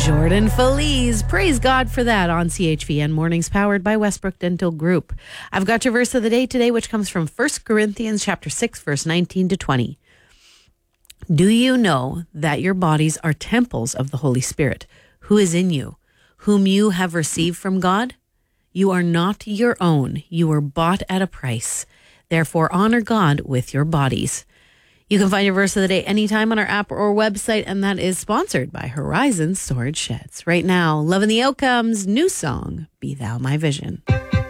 Jordan Feliz. Praise God for that on CHVN Mornings, powered by Westbrook Dental Group. I've got your verse of the day today, which comes from 1 Corinthians chapter 6, verse 19 to 20. Do you know that your bodies are temples of the Holy Spirit, who is in you, whom you have received from God? You are not your own. You were bought at a price. Therefore, honor God with your bodies. You can find your verse of the day anytime on our app or website, and that is sponsored by Horizon Storage Sheds. Right now, Loving the Outcomes, new song, Be Thou My Vision.